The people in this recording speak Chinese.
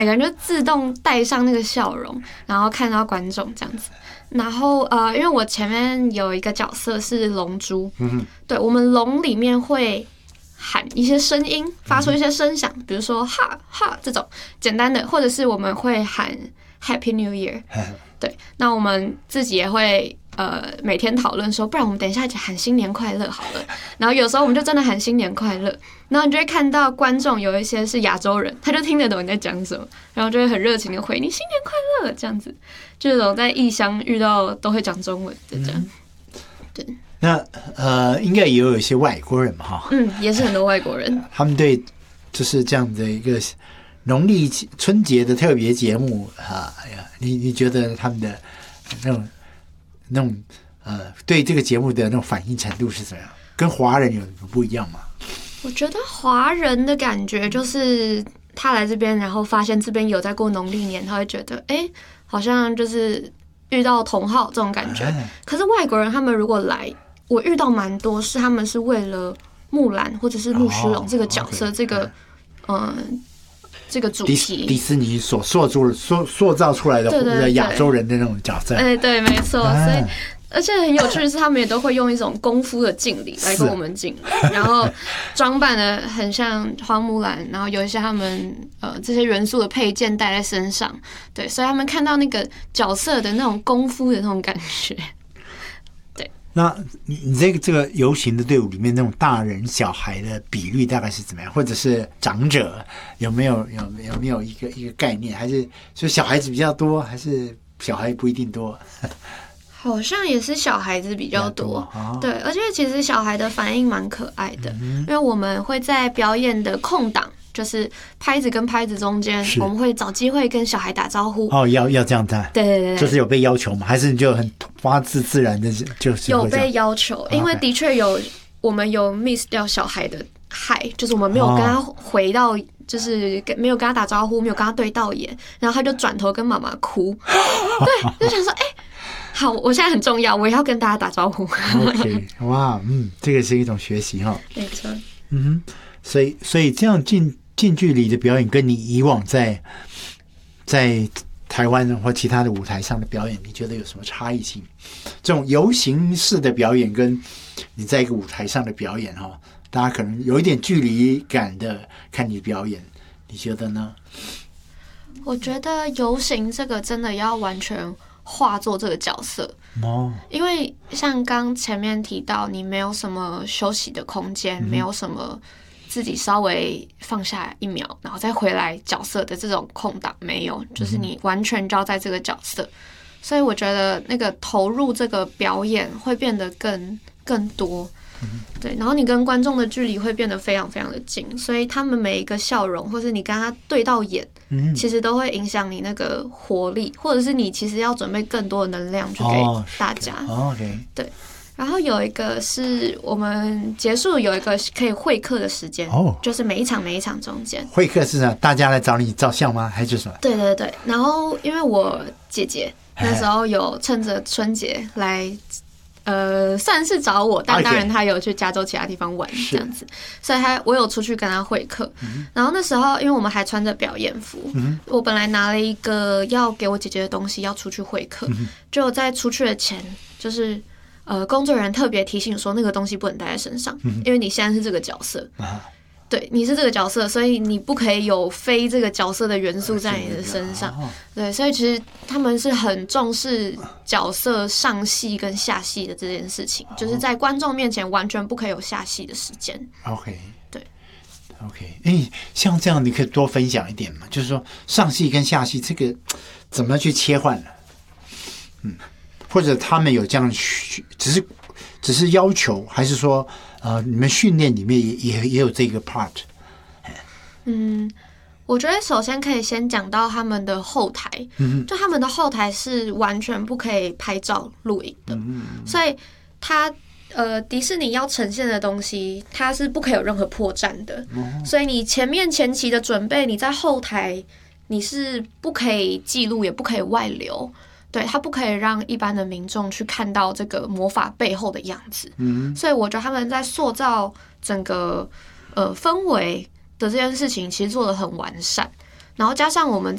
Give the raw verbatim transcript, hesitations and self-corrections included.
每个人就自动带上那个笑容，然后看到观众这样子。然后呃，因为我前面有一个角色是龙珠，嗯、对，我们龙里面会喊一些声音，发出一些声响，比如说哈哈这种简单的，或者是我们会喊 Happy New Year。对，那我们自己也会呃每天讨论说，不然我们等一下喊新年快乐好了。然后有时候我们就真的喊新年快乐，然后你就会看到观众有一些是亚洲人，他就听得懂你在讲什么，然后就会很热情的回你新年快乐这样子。这种在异乡遇到都会讲中文的这样，对。 那呃，应该也有一些外国人嘛，哈， 嗯，也是很多外国人， 他们对就是这样的一个农历春节的特别节目啊，哎呀，你你觉得他们的那种那种呃，对这个节目的那种反应程度是怎么样？跟华人有什么不一样吗？ 我觉得华人的感觉就是他来这边，然后发现这边有在过农历年，他会觉得哎，好像就是遇到同好这种感觉。可是外国人他们如果来，我遇到蛮多是他们是为了木兰或者是木须龙这个角色， oh, okay. 这个嗯、呃、这个主题， 迪士尼所塑造塑塑造出来的亚洲人的那种角色。 哎，对，没错，啊、所以。而且很有趣的是，他们也都会用一种功夫的敬礼来跟我们敬礼，然后装扮的很像花木兰，然后有一些他们呃这些元素的配件带在身上，对，所以他们看到那个角色的那种功夫的那种感觉。对， 那你你这个这个游行的队伍里面，那种大人小孩的比率大概是怎么样？或者是长者有没有有有没有一个一个概念？还是说小孩子比较多，还是小孩不一定多？ 好像也是小孩子比较多，哦、对，而且其实小孩的反应蛮可爱的，嗯、因为我们会在表演的空档，就是拍子跟拍子中间，我们会找机会跟小孩打招呼。 哦，要要这样子， 对对对， 就是有被要求吗？还是你就很发自自然的，就是有被要求？因为的确有，我们有 miss 掉小孩的嗨，就是我们没有跟他回到。哦就是没有跟他打招呼，没有跟他对到眼，然后他就转头跟妈妈哭，对，就想说，哎、欸，好，我现在很重要，我也要跟大家打招呼。 OK， 哇，嗯，这个是一种学习哈， 没错， 嗯哼，所以所以这样近近距离的表演，跟你以往在在台湾或其他的舞台上的表演，你觉得有什么差异性？这种游行式的表演，跟你在一个舞台上的表演哈。大家可能有一点距离感的看你表演，你觉得呢？ 我觉得游行这个真的要完全化作这个角色哦，因为像刚前面提到，你没有什么休息的空间，嗯、没有什么自己稍微放下一秒，然后再回来角色的这种空档没有，就是你完全就要在这个角色，所以我觉得那个投入这个表演会变得更更多。对，然后你跟观众的距离会变得非常非常的近，所以他们每一个笑容，或是你跟他对到眼，嗯、其实都会影响你那个活力，或者是你其实要准备更多的能量去给大家。 哦 okay. 对。然后有一个是我们结束有一个可以会客的时间，哦，就是每一场每一场中间。 会客是啥？大家来找你照相吗？还是什么？ 对对对。然后因为我姐姐那时候有趁着春节来。呃，算是找我，但当然他有去加州其他地方玩这样子，所以他我有出去跟他会客。嗯、然后那时候，因为我们还穿着表演服，嗯、我本来拿了一个要给我姐姐的东西要出去会客，嗯、就在出去的前，就是呃，工作人员特别提醒说那个东西不能带在身上，嗯、因为你现在是这个角色。啊对，你是这个角色，所以你不可以有非这个角色的元素在你的身上。对，所以其实他们是很重视角色上戏跟下戏的这件事情，就是在观众面前完全不可以有下戏的时间。 OK， 对 ，OK， 哎、欸，像这样你可以多分享一点嘛，就是说上戏跟下戏这个怎么去切换呢？嗯，或者他们有这样，只是只是要求，还是说？呃，你们训练里面也也也有这个 part。 嗯，我觉得首先可以先讲到他们的后台，嗯、就他们的后台是完全不可以拍照录影的，嗯、所以他呃迪士尼要呈现的东西，它是不可以有任何破绽的，嗯、所以你前面前期的准备，你在后台你是不可以记录，也不可以外流。对，他不可以让一般的民众去看到这个魔法背后的样子，嗯，所以我觉得他们在塑造整个呃氛围的这件事情，其实做得很完善。然后加上我们